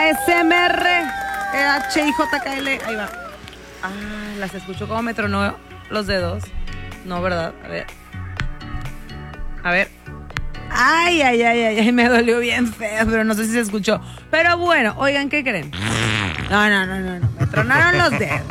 ASMR, HIJKL, ahí va. Ah, las escucho como me tronó los dedos. No, ¿verdad? A ver. Ay, me dolió bien feo, pero no sé si se escuchó. Pero bueno, oigan, ¿qué creen? No, me tronaron los dedos.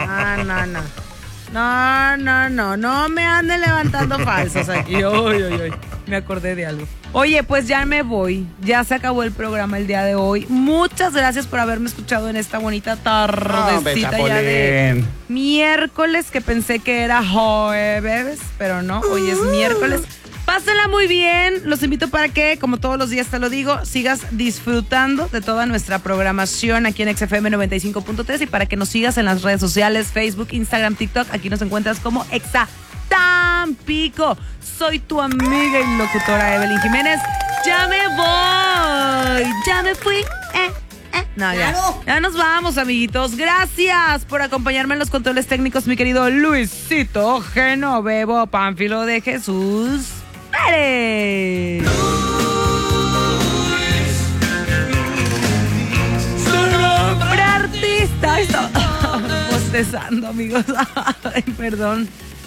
No me anden levantando falsos aquí. Me acordé de algo. Oye, pues ya me voy. Ya se acabó el programa el día de hoy. Muchas gracias por haberme escuchado en esta bonita tardecita ya de miércoles, que pensé que era jueves, pero no, hoy es miércoles. Pásenla muy bien. Los invito para que, como todos los días te lo digo, sigas disfrutando de toda nuestra programación aquí en XFM 95.3 y para que nos sigas en las redes sociales, Facebook, Instagram, TikTok. Aquí nos encuentras como Exa Tampico. Soy tu amiga y locutora Evelyn Jiménez. Ya me voy. Ya me fui. No, ya nos vamos, amiguitos. Gracias por acompañarme en los controles técnicos, mi querido Luisito Genovevo Pánfilo de Jesús Pérez. ¡Super artista! Estoy bostezando, amigos. Ay, perdón.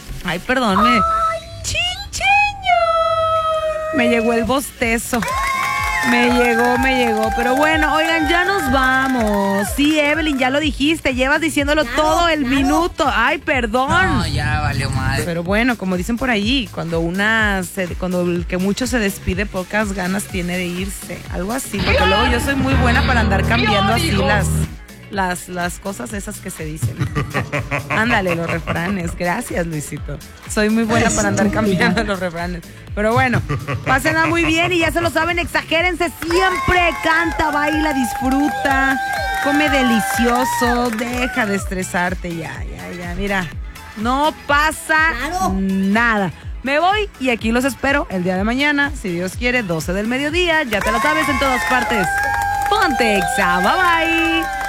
Me llegó el bostezo. Me llegó. Pero bueno, oigan, ya nos vamos. Sí, Evelyn, ya lo dijiste. Llevas diciéndolo todo el minuto. Ay, perdón. No, ya valió madre. Pero bueno, como dicen por ahí, cuando el que mucho se despide, pocas ganas tiene de irse. Algo así. Porque luego yo soy muy buena para andar cambiando así las cosas esas que se dicen. Ándale, los refranes. Gracias, Luisito. Soy muy buena para andar cambiando los refranes. Pero bueno, pásenla muy bien y ya se lo saben, exagérense siempre. Canta, baila, disfruta, come delicioso, deja de estresarte. Ya, mira, no pasa nada. Me voy y aquí los espero el día de mañana, si Dios quiere, 12 del mediodía. Ya te lo sabes, en todas partes. Ponte Exa, bye bye.